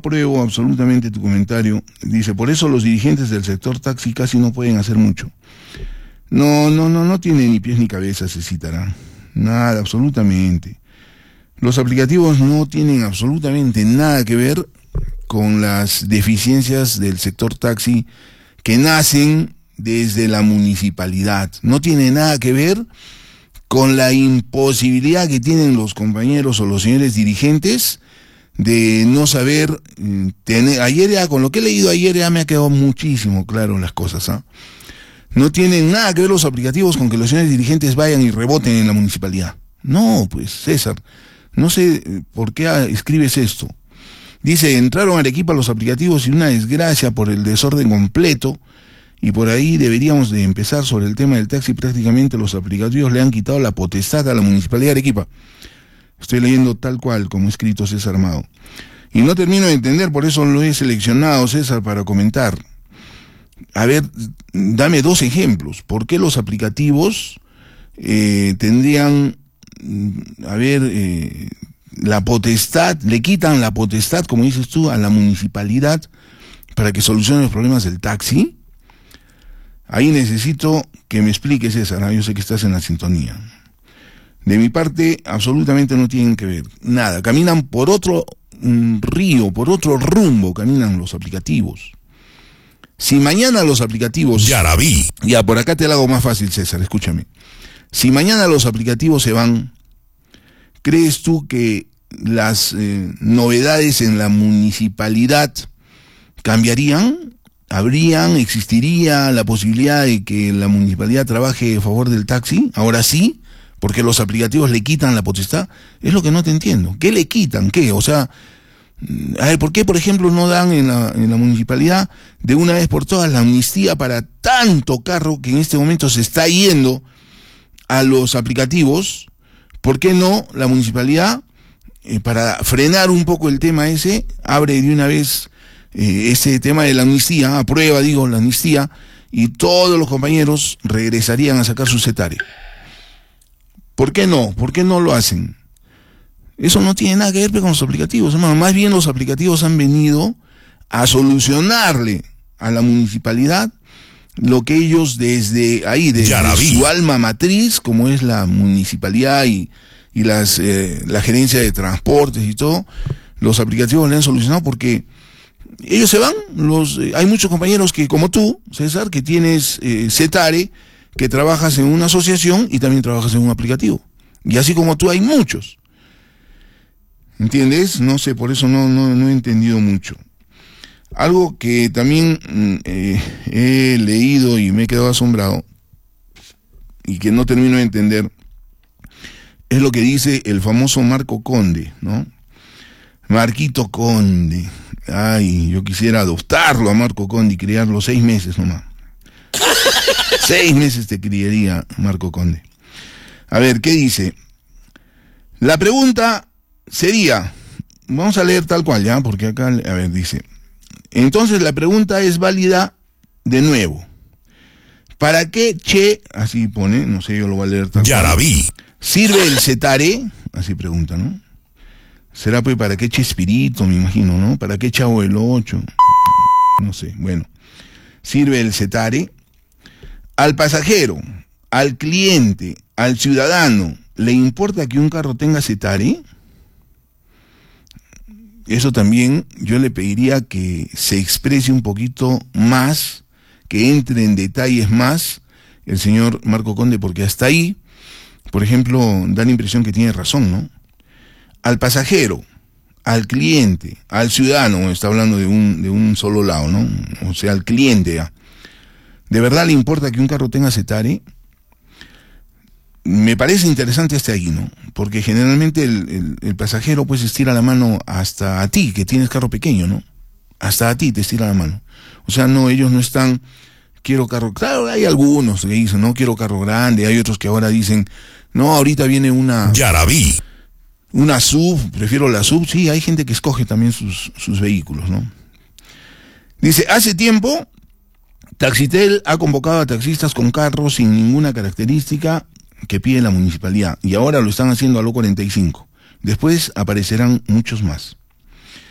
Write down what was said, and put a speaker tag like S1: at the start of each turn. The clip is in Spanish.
S1: apruebo absolutamente tu comentario. Dice, por eso los dirigentes del sector taxi casi no pueden hacer mucho. No tiene ni pies ni cabeza, se citará. Nada, absolutamente. Los aplicativos no tienen absolutamente nada que ver con las deficiencias del sector taxi que nacen desde la municipalidad. No tiene nada que ver con la imposibilidad que tienen los compañeros o los señores dirigentes de no saber tener. Ayer ya, con lo que he leído ayer ya me ha quedado muchísimo claro las cosas, ¿ah? No tienen nada que ver los aplicativos con que los señores dirigentes vayan y reboten en la municipalidad. No, pues César, no sé por qué escribes esto. Dice, entraron a Arequipa los aplicativos y una desgracia por el desorden completo, y por ahí deberíamos de empezar sobre el tema del taxi. Prácticamente los aplicativos le han quitado la potestad a la municipalidad de Arequipa. Estoy leyendo tal cual como ha escrito César Amado. Y no termino de entender, por eso lo he seleccionado, César, para comentar. A ver, dame 2 ejemplos. ¿Por qué los aplicativos tendrían, la potestad, le quitan la potestad, como dices tú, a la municipalidad para que solucione los problemas del taxi? Ahí necesito que me expliques, César, yo sé que estás en la sintonía. De mi parte, absolutamente no tienen que ver, nada. Caminan por otro río, por otro rumbo, caminan los aplicativos. Si mañana los aplicativos...
S2: Ya la vi.
S1: Ya, por acá te lo hago más fácil, César, escúchame. Si mañana los aplicativos se van, ¿crees tú que las novedades en la municipalidad cambiarían? ¿Existiría la posibilidad de que la municipalidad trabaje a favor del taxi? Ahora sí, porque los aplicativos le quitan la potestad. Es lo que no te entiendo. ¿Qué le quitan? ¿Qué? O sea, a ver, ¿por qué, por ejemplo, no dan en la municipalidad de una vez por todas la amnistía para tanto carro que en este momento se está yendo a los aplicativos? ¿Por qué no la municipalidad, para frenar un poco el tema ese, abre de una vez ese tema de la amnistía, aprueba, la amnistía, y todos los compañeros regresarían a sacar su cetare? ¿Por qué no? ¿Por qué no lo hacen? Eso no tiene nada que ver con los aplicativos, hermano. Más bien los aplicativos han venido a solucionarle a la municipalidad lo que ellos desde ahí, desde su alma matriz, como es la municipalidad y la gerencia de transportes y todo, los aplicativos le han solucionado, porque ellos se van. Hay muchos compañeros que, como tú, César, que tienes cetare, que trabajas en una asociación y también trabajas en un aplicativo. Y así como tú hay muchos. ¿Entiendes? No sé, por eso no he entendido mucho. Algo que también he leído y me he quedado asombrado, y que no termino de entender, es lo que dice el famoso Marco Conde, ¿no? Marquito Conde. Ay, yo quisiera adoptarlo a Marco Conde y criarlo 6 meses nomás. 6 meses te criaría Marco Conde. A ver, ¿qué dice? La pregunta sería, vamos a leer tal cual, ¿ya? Porque acá, a ver, dice, entonces la pregunta es válida de nuevo. ¿Para qué, así pone, no sé, yo lo voy a leer tal cual.
S2: Ya la vi.
S1: ¿Sirve el cetare? Así pregunta, ¿no? Será pues para qué Chespirito, me imagino, ¿no? ¿Para qué Chavo del 8? No sé, bueno. ¿Sirve el cetare? Al pasajero, al cliente, al ciudadano, ¿le importa que un carro tenga cetare? Eso también yo le pediría que se exprese un poquito más, que entre en detalles más el señor Marco Conde, porque hasta ahí, por ejemplo, da la impresión que tiene razón, ¿no? Al pasajero, al cliente, al ciudadano, está hablando de un solo lado, ¿no? O sea, al cliente, ¿ya? ¿De verdad le importa que un carro tenga cetare? Me parece interesante hasta ahí, ¿no? Porque generalmente el pasajero pues estira la mano hasta a ti, que tienes carro pequeño, ¿no? Hasta a ti te estira la mano. O sea, no, ellos no están, quiero carro, claro, hay algunos que dicen, no, quiero carro grande, hay otros que ahora dicen, no, ahorita viene
S2: ya la vi.
S1: Una SUV, prefiero la SUV. Sí, hay gente que escoge también sus vehículos, ¿no? Dice, hace tiempo, Taxitel ha convocado a taxistas con carros sin ninguna característica que pide la municipalidad, y ahora lo están haciendo a lo 45. Después aparecerán muchos más.